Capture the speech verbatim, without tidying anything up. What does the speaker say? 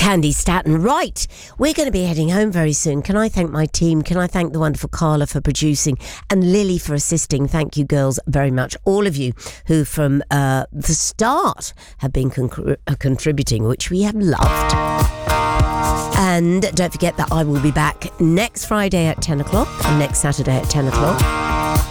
Candy Staton. Right, we're going to be heading home very soon. Can I thank my team? Can I thank the wonderful Carla for producing and Lily for assisting? Thank you, girls, very much. All of you who from uh, the start have been con- uh, contributing, which we have loved. And don't forget that I will be back next Friday at ten o'clock and next Saturday at ten o'clock.